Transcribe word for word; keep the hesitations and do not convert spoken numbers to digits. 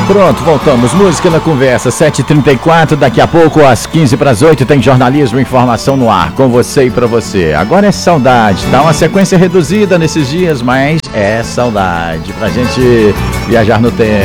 Pronto, voltamos. Música na conversa, sete e trinta e quatro. Daqui a pouco, às quinze para as oito, tem jornalismo e informação no ar, com você e para você. Agora é saudade. Tá uma sequência reduzida nesses dias, mas é saudade. Pra gente viajar no tempo.